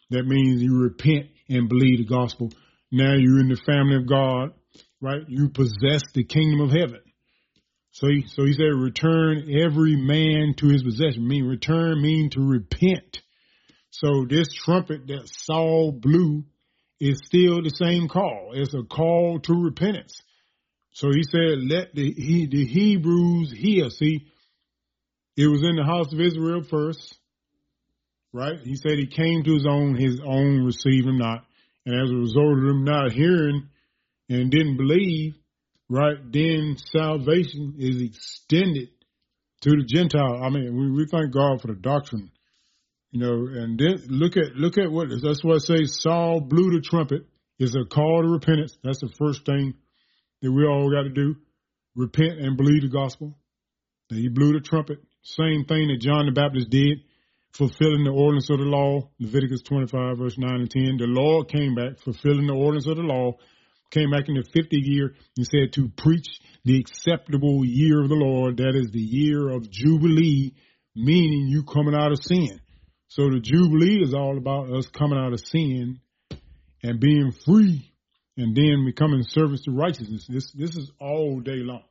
That means you repent and believe the gospel. Now you're in the family of God, right? You possess the kingdom of heaven. So he said, return every man to his possession. Return mean to repent. So this trumpet that Saul blew is still the same call. It's a call to repentance. So he said, let the Hebrews hear. See, it was in the house of Israel first, right? He said he came to his own received him not. And as a result of them not hearing and didn't believe, right, then salvation is extended to the Gentile. I mean, we thank God for the doctrine, you know, and then look at what, that's what it says, Saul blew the trumpet. It's a call to repentance. That's the first thing that we all got to do. Repent and believe the gospel. That he blew the trumpet. Same thing that John the Baptist did, fulfilling the ordinance of the law, Leviticus 25, verse 9 and 10. The Lord came back, fulfilling the ordinance of the law, came back in the 50th year and said to preach the acceptable year of the Lord. That is the year of Jubilee, meaning you coming out of sin. So the Jubilee is all about us coming out of sin and being free and then becoming servants to righteousness. This is all day long.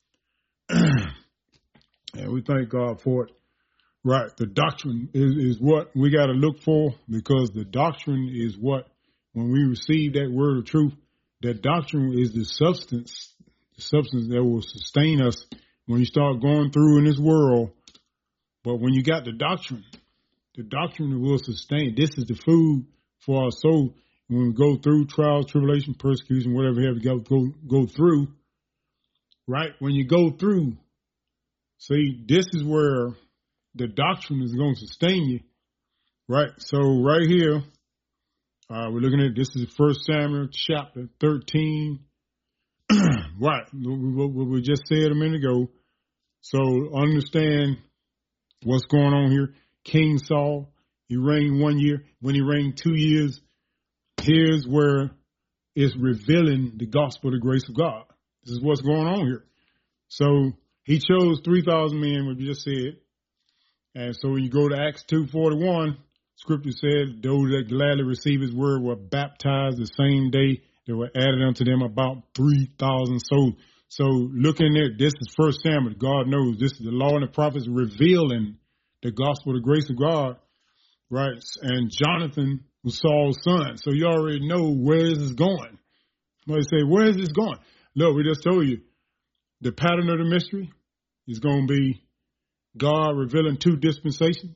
And we thank God for it. Right. The doctrine is what we got to look for, because the doctrine is what, when we receive that word of truth, that doctrine is the substance that will sustain us when you start going through in this world. But when you got the doctrine will sustain. This is the food for our soul when we go through trials, tribulation, persecution, whatever we have to go through. Right. When you go through, see, this is where the doctrine is going to sustain you, right? So right here, we're looking at, this is 1 Samuel chapter 13. Right, what we just said a minute ago. So understand what's going on here. King Saul, he reigned 1 year. When he reigned 2 years, here's where it's revealing the gospel, the grace of God. This is what's going on here. So he chose 3,000 men, what we just said. And so when you go to Acts 2:41, Scripture said those that gladly received his word were baptized the same day. There were added unto them about 3,000 souls. So looking at this is 1 Samuel. God knows this is the law and the prophets revealing the gospel, the grace of God, right? And Jonathan was Saul's son. So you already know where this is going. Somebody say, where is this going? Look, we just told you the pattern of the mystery is going to be God revealing 2 dispensations,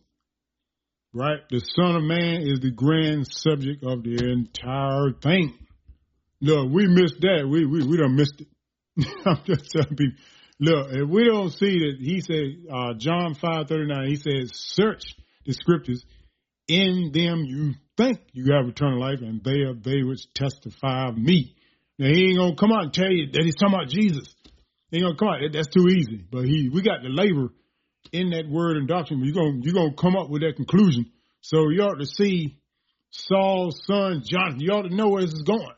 right? The Son of Man is the grand subject of the entire thing. Look, we missed that. We done missed it. I'm just telling people, look, if we don't see that, he said, John 5:39, he says, search the scriptures. In them you think you have eternal life, and they are they which testify of me. Now, he ain't going to come out and tell you that he's talking about Jesus. He ain't going to come out. That's too easy. But we got the labor in that word and doctrine, you're going to come up with that conclusion. So you ought to see Saul's son, Jonathan. You ought to know where this is going.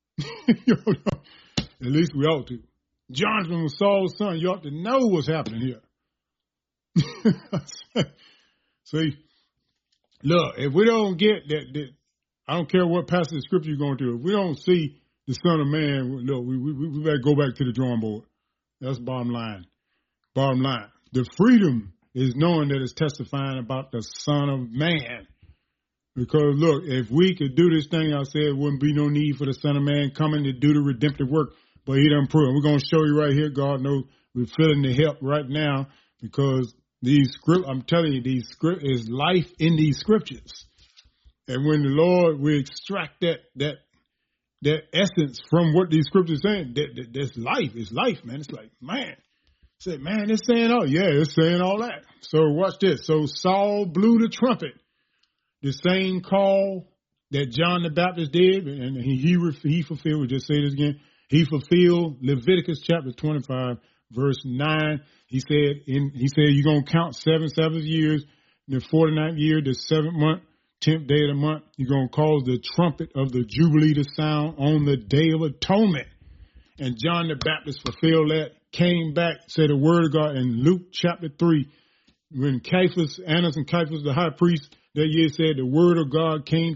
At least we ought to. Jonathan was Saul's son. You ought to know what's happening here. See, look, if we don't get that, I don't care what passage of scripture you're going to. If we don't see the Son of Man, look, we better go back to the drawing board. That's bottom line. Bottom line. The freedom is knowing that it's testifying about the Son of Man. Because, look, if we could do this thing, I said, it wouldn't be no need for the Son of Man coming to do the redemptive work. But he done proved. We're going to show you right here. God knows we're feeling the help right now because I'm telling you, these script is life in these scriptures. And when the Lord, we extract that essence from what these scriptures are saying, that's life. It's life, man. It's like, man. Say, man, it's saying all, yeah, it's saying all that. So watch this. So Saul blew the trumpet, the same call that John the Baptist did, and he fulfilled. We just say this again. He fulfilled Leviticus chapter 25, verse 9. He said you're gonna count 7 Sabbath years, the 49th year, the 7th month, 10th day of the month. You're gonna cause the trumpet of the Jubilee to sound on the Day of Atonement. And John the Baptist fulfilled that. Came back, said the word of God in Luke chapter 3, when Annas and Caiaphas, the high priest, that year said the word of God came